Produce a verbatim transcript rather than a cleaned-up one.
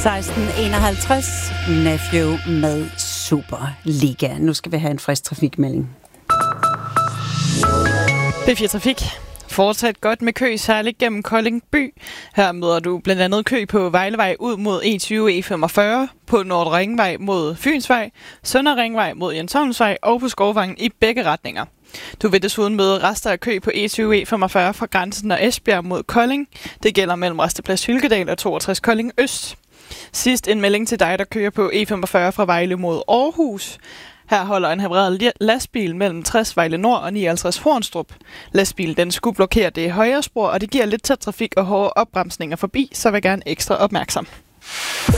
seksten enoghalvtreds, Nephew med Superliga. Nu skal vi have en frisk trafikmelding. B fire Trafik. Fortsat godt med kø, særligt gennem Kolding by. Her møder du blandt andet kø på Vejlevej ud mod E tyve E femogfyrre, på Nordre Ringvej mod Fynsvej, Søndre Ringvej mod Jensholmsvej og på Skovvangen i begge retninger. Du vil desuden møde rester af kø på E tyve E femogfyrre fra grænsen af Esbjerg mod Kolding. Det gælder mellem Rasteplads Hylkedal og toogtres Kolding Øst. Sidst en melding til dig, der kører på E femogfyrre fra Vejle mod Aarhus. Her holder en havreret lastbil mellem tres Vejle Nord og nioghalvtreds Hornstrup. Lastbilen den skulle blokere det højre spor, og det giver lidt tæt trafik og hårde opbremsninger forbi, så vil jeg gerne ekstra opmærksom.